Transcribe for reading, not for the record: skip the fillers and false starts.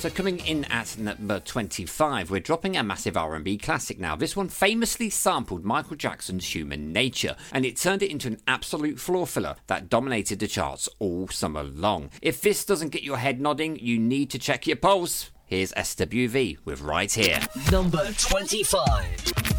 So coming in at number 25, we're dropping a massive R&B classic now. This one famously sampled Michael Jackson's Human Nature, and it turned it into an absolute floor filler that dominated the charts all summer long. If this doesn't get your head nodding, you need to check your pulse. Here's SWV with Right Here. Number 25.